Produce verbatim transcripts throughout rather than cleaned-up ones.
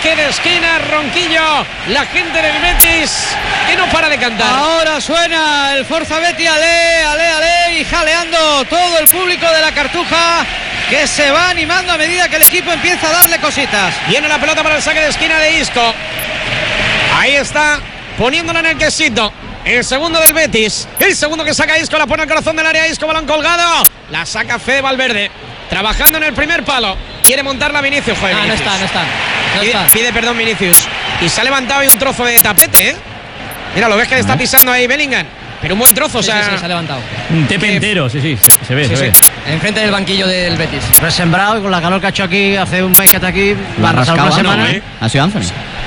saque de esquina, Ronquillo, la gente del Betis que no para de cantar. Ahora suena el Forza Betis, ale, ale, ale, y jaleando todo el público de la Cartuja, que se va animando a medida que el equipo empieza a darle cositas. Viene la pelota para el saque de esquina de Isco. Ahí está, poniéndola en el quesito. El segundo del Betis. El segundo que saca Isco, la pone al corazón del área. Isco, balón colgado. La saca Fede Valverde. Trabajando en el primer palo. Quiere montarla Vinicius. Joder, Ah, no Vinicius. está, no está. No Pide, está. pide perdón Vinicius. Y se ha levantado ahí un trozo de tapete, ¿eh? Mira, lo ves que le está pisando ahí Bellingham. Pero un buen trozo, o Sí, sea. sí, sí, se ha levantado. Un tepe que- entero, sí, sí, se, se ve, Sí, se ve. sí. Enfrente del banquillo del Betis. Resembrado y con la calor que ha hecho aquí hace un mes que está aquí, va a arrasar una rascaba, semana. ¿no, eh? Ha sido Anthony.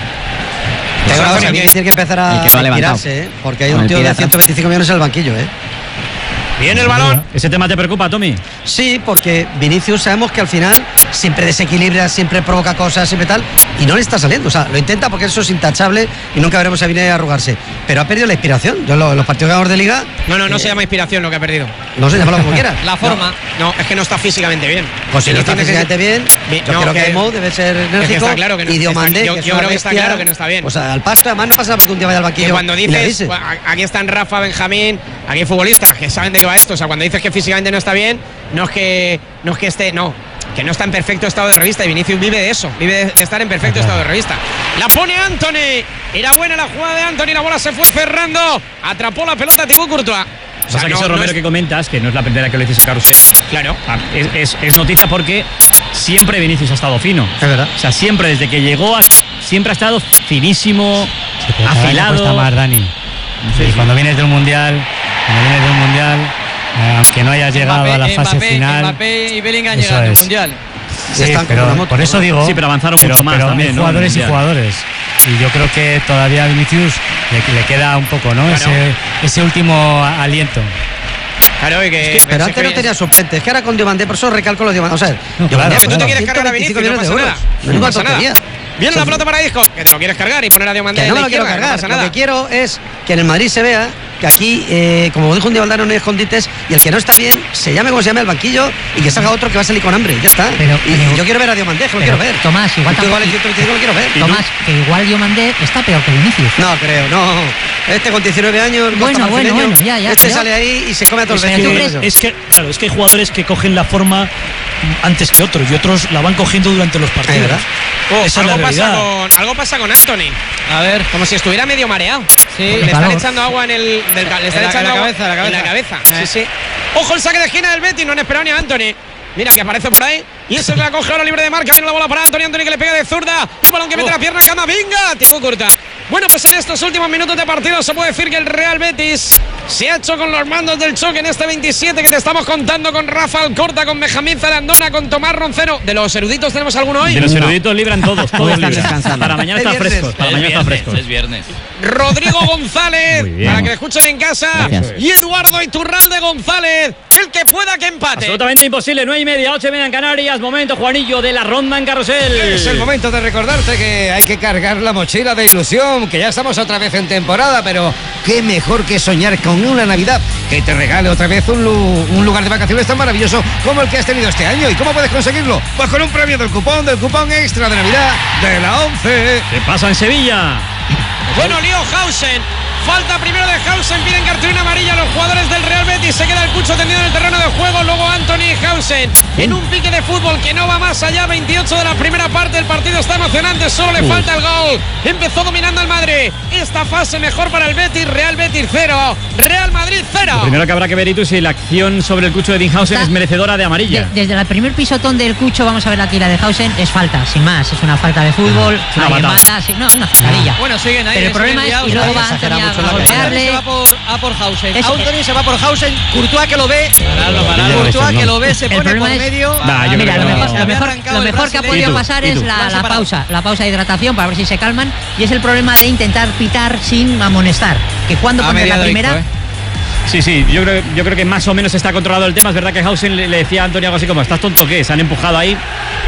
Pero Anthony ahora que- tiene que empezar el a que lo ha levantado. retirarse, ¿eh? Porque hay Con un el tío pie de atrás. ciento veinticinco millones en el banquillo, ¿eh? Viene el balón. ¿Ese tema te preocupa, Tommy? Sí, porque Vinicius sabemos que al final siempre desequilibra, siempre provoca cosas, siempre tal, y no le está saliendo. O sea, lo intenta porque eso es intachable y nunca veremos a Vinicius arrugarse. Pero ha perdido la inspiración. Yo en los, los partidos ganadores de Liga, No, no, no eh, se llama inspiración lo que ha perdido. no sé, llámalo como quieras. La forma. No, es que no está físicamente bien. Pues si no está Tiene que- físicamente bien, Bien, yo no, creo que, que- Emo debe ser enérgico. está claro que no- y Diomandé, está- yo- que es yo una creo que está bestia, claro que no está bien. Pues al paso, además no pasa porque un día vaya al banquillo. Que cuando y le dices, avise. "Pues, a- aquí están Rafa, Benjamín, aquí hay futbolistas que saben de qué va esto". O sea, cuando dices que físicamente no está bien, no es que, no es que esté, no, que no está en perfecto estado de revista. Y Vinicius vive de eso, vive de estar en perfecto estado de revista. La pone Anthony. Era buena la jugada de Anthony, la bola se fue cerrando. Atrapó la pelota Thibaut Courtois. O O sea, sea, que no- ese no Romero es- que comentas, que no es la primera que lo dices a Carrusel, Claro. ah, es, es- es noticia porque siempre Vinicius ha estado fino. Es verdad. O sea, siempre, desde que llegó, aquí, siempre ha estado finísimo, afilado. Cuesta más, Dani. Sí, Y sí. cuando vienes del mundial, cuando vienes del mundial, eh, aunque no hayas llegado a la Mbappé, fase Mbappé, final. Mbappé y Bellingham Eso llegan al es. Mundial. Sí, Están como pero una moto, por eso ¿no? digo. Sí, pero avanzaron pero, mucho más pero también, hay ¿no? jugadores y Ya. jugadores. Y yo creo que todavía a Vinicius le, le queda un poco, ¿no? Claro. Ese, ese último aliento. Claro, y que. Pero antes no tenía suplente. Es que ahora con Diomandé, por eso recalco los Diomandé. O sea, No, Diomandé claro, Que tú te claro. quieres cargar a ciento Vinicius, no veinticinco pasa millones nada. de euros. No Menuda pasa nada. tontería. Viene Sí, la sí. pelota para Isco, que te lo quieres cargar y poner a Diomandé Que en no la me lo quiero izquierda, cargar. no pasa Lo nada. que quiero es que en el Madrid se vea que aquí, eh, como dijo un Diomandé, no hay escondites y el que no está bien se llame como se llame al banquillo y que salga otro que va a salir con hambre. Ya está. Pero- y, pero- y yo quiero ver a Diomandé, que lo pero, quiero ver. Tomás, igual El tío tampoco- vale ciento veinticinco, lo quiero ver. Tomás, que igual Diomandé está peor que Vinicius. No, creo, no. Este con diecinueve años, Bueno, costa bueno, marfileño, bueno, ya, ya, este pero- sale ahí y se come a todo el Pero tú vestido. crees- Es que, claro, es que hay jugadores que cogen la forma antes que otros y otros la van cogiendo durante los partidos. ¿verdad? Oh, Esa es la algo, pasa realidad. con, algo pasa con Anthony. A ver. Como si estuviera medio mareado. Sí. Le están calor. echando agua en el. Del, ca- le están En la- echando en la agua cabeza, en la en la cabeza. cabeza. Eh. Sí, sí. Ojo el saque de esquina del Betis, no han esperado ni a Anthony. Mira que aparece por ahí. Y ese la coge ahora libre de marca. Viene la bola para Anthony. Anthony que le pega de zurda. Un balón que mete la pierna. Camavinga. Thibaut Courtois. Bueno, pues en estos últimos minutos de partido se puede decir que el Real Betis se ha hecho con los mandos del choque en este veintisiete que te estamos contando con Rafa Alcorta, con Benjamín Zalandona, con Tomás Roncero. ¿De los eruditos tenemos alguno hoy? De los eruditos libran todos, todos están libran. descansando. Para mañana Es están viernes. frescos. Para mañana están frescos. Es viernes. Rodrigo González, Muy bien. para que le escuchen en casa. Gracias. Y Eduardo Iturralde González, el que pueda que empate. Absolutamente imposible, nueve y media, ocho y media en Canarias. Momento, Juanillo, de la ronda en Carrusel. Es el momento de recordarte que hay que cargar la mochila de ilusión, que ya estamos otra vez en temporada, pero qué mejor que soñar con una Navidad que te regale otra vez un, lu- un lugar de vacaciones tan maravilloso como el que has tenido este año. ¿Y cómo puedes conseguirlo? Pues con un premio del cupón, del cupón extra de Navidad de la once. ¿Qué pasa en Sevilla? Bueno, lío Hausen. Falta primero de Hausen, piden cartulina amarilla a los jugadores del Real Betis. Se queda el Cucho tendido en el terreno de juego. Luego Anthony Hausen en un pique de fútbol que no va más allá. veintiocho de la primera parte. El partido está emocionante. Solo le falta el gol. Empezó dominando el Madrid. Esta fase mejor para el Betis. Real Betis cero. Real Madrid cero. Lo primero que habrá que ver, Itu, si la acción sobre el Cucho de Dinhausen Está- es merecedora de amarilla. De- desde el primer pisotón del Cucho, vamos a ver aquí la de Hausen, es falta, sin más, es una falta de fútbol, Es una nadie patada. mata, sí, no, es una zancadilla. Bueno, siguen ahí. Pero el problema es, y luego va Anthony a, a golpearle. Se va por, a por Hausen. Es- Anthony se va por Hausen. Courtois que lo ve. Pararlo, pararlo. Courtois que lo ve, se El pone por problema es- medio. Nah, yo Mira, creo lo que no. mejor, Se lo había mejor, arrancado lo el mejor que ha brasileño. podido ¿Y tú? pasar ¿Y es tú? la, Van la separados. pausa, la pausa de hidratación para ver si se calman, y es el problema de intentar pitar sin amonestar, que cuando Ha pones la mediado primera Isco, ¿eh? Sí, sí, yo creo, yo creo que más o menos está controlado el tema. Es verdad que Hausen le, le decía a Antonio algo así como: ¿estás tonto o qué? Se han empujado ahí.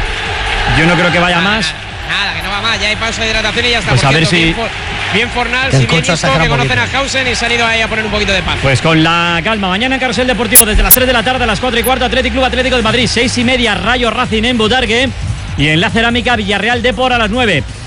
Yo no creo que vaya Nada, más. Nada, nada, que no va más. Ya hay pausa de hidratación y ya está. Pues Por a ver cierto, si- Bien, For- bien Fornals El y bien Cucho Isco, sacará que un conocen a poquito. Hausen y se han ido ahí a poner un poquito de paz. Pues con la calma. Mañana en Carrusel Deportivo desde las tres de la tarde a las cuatro y cuarto, Athletic Club Atlético de Madrid, seis y media, Rayo Racing en Butarque. Y en la Cerámica, Villarreal Depor a las nueve.